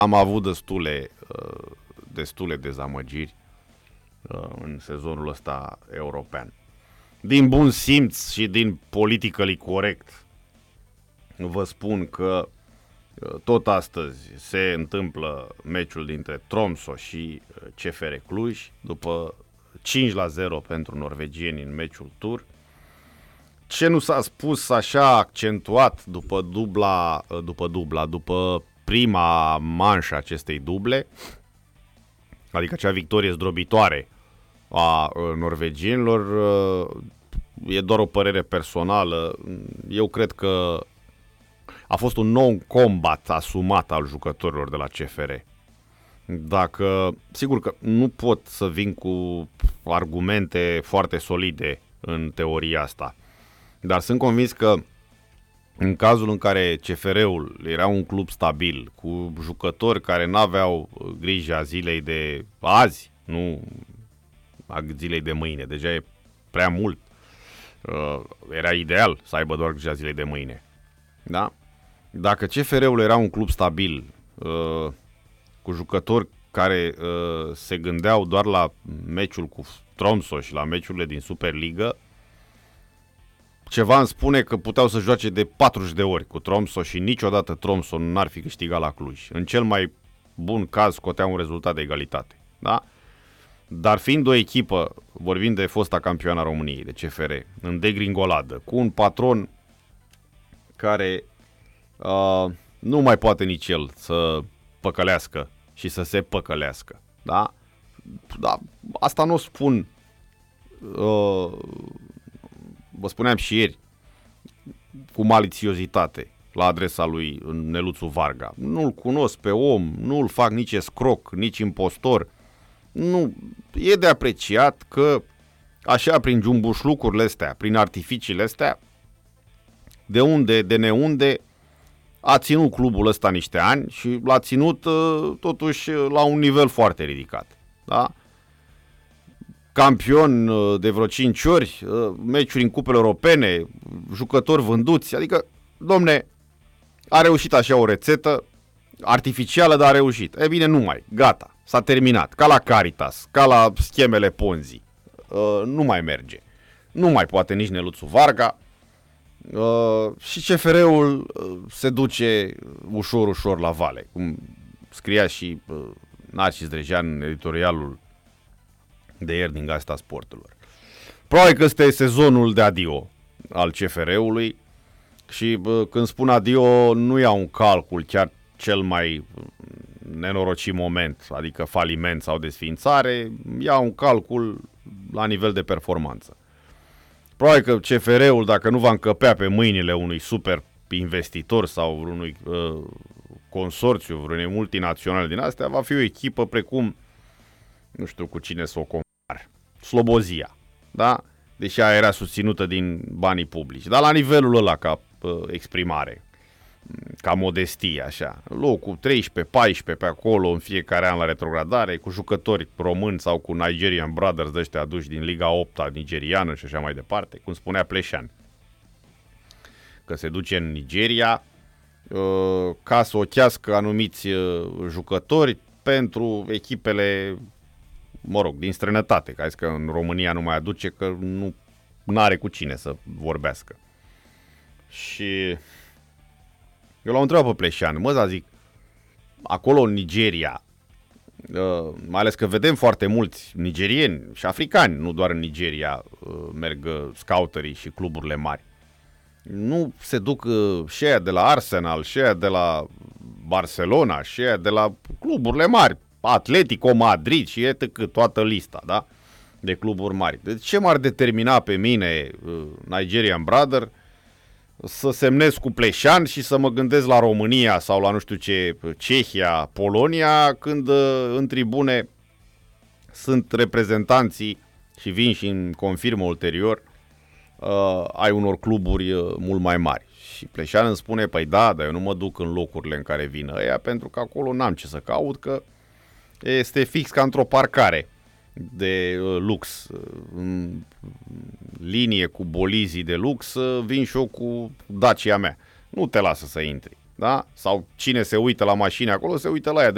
am avut destule dezamăgiri în sezonul ăsta european. Din bun simț și din politically corect vă spun că tot astăzi se întâmplă meciul dintre Tromsø și CFR Cluj, după 5-0 pentru norvegieni în meciul tur. Ce nu s-a spus așa accentuat după prima manșă acestei duble, adică acea victorie zdrobitoare a norvegienilor, e doar o părere personală. Eu cred că a fost un nou combat asumat al jucătorilor de la CFR. Sigur că nu pot să vin cu argumente foarte solide în teoria asta, dar sunt convins că în cazul în care CFR-ul era un club stabil, cu jucători care n-aveau grija zilei de azi, nu a zilei de mâine, deja e prea mult, era ideal să aibă doar grija zilei de mâine. Da? Dacă CFR-ul era un club stabil, cu jucători care se gândeau doar la meciul cu Tromsø și la meciurile din Superliga, ceva îmi spune că puteau să joace de 40 de ori cu Tromsø și niciodată Tromsø n-ar fi câștigat la Cluj. În cel mai bun caz scotea un rezultat de egalitate. Da? Dar fiind o echipă, vorbind de fosta campioana României, de CFR, în degringoladă, cu un patron care nu mai poate nici el să păcălească și să se păcălească. Da? Da, asta nu o spun, vă spuneam și ieri, cu malițiozitate la adresa lui Neluțu Varga. Nu-l cunosc pe om, nu-l fac nici escroc, nici impostor. Nu, e de apreciat că așa prin jumbușlucurile astea, prin artificiile astea, de neunde, a ținut clubul ăsta niște ani și l-a ținut totuși la un nivel foarte ridicat. Da? Campion de vreo 5 ori, meciuri în cupele europene, jucători vânduți, adică, domne, a reușit așa o rețetă artificială, dar a reușit. E bine, nu mai, gata, s-a terminat, ca la Caritas, ca la schemele Ponzi. Nu mai merge. Nu mai poate nici Neluțu Varga. Și CFR-ul se duce ușor la vale, cum scria și Narcis Drejean în editorialul de ieri din Gazeta Sporturilor. Probabil că ăsta e sezonul de adio al CFR-ului și când spun adio nu iau un calcul chiar cel mai nenorocit moment, adică faliment sau desființare, iau un calcul la nivel de performanță. Probabil că CFR-ul, dacă nu va încăpea pe mâinile unui super investitor sau unui consorțiu, vreunei multinaționale din astea, va fi o echipă precum, nu știu cu cine să o compar, Slobozia, da? Deși aia era susținută din banii publici, dar la nivelul ăla ca exprimare, ca modestie, așa, locul 13-14 pe acolo în fiecare an la retrogradare, cu jucători români sau cu Nigerian Brothers de ăștia aduși din Liga 8-a nigeriană și așa mai departe, cum spunea Pleșan, că se duce în Nigeria ca să ochească anumiți jucători pentru echipele, mă rog, din străinătate, că că în România nu mai aduce, că nu are cu cine să vorbească. Și eu l-am întrebat pe Pleșan, zic, acolo în Nigeria, mai ales că vedem foarte mulți nigerieni și africani, nu doar în Nigeria merg scouterii și cluburile mari. Nu se duc și aia de la Arsenal, și aia de la Barcelona, și aia de la cluburile mari, Atletico Madrid și toată lista, da? De cluburi mari. De ce m-ar determina pe mine Nigerian Brother să semnez cu Pleșan și să mă gândesc la România sau la nu știu ce, Cehia, Polonia, când în tribune sunt reprezentanții și vin și îmi confirmă ulterior ai unor cluburi mult mai mari. Și Pleșan îmi spune, păi da, dar eu nu mă duc în locurile în care vin ăia, pentru că acolo n-am ce să caut, că este fix ca într-o parcare de lux, în linie cu bolizii de lux, vin și eu cu Dacia mea. Nu te lasă să intri, da? Sau cine se uită la mașini acolo, se uită la ea de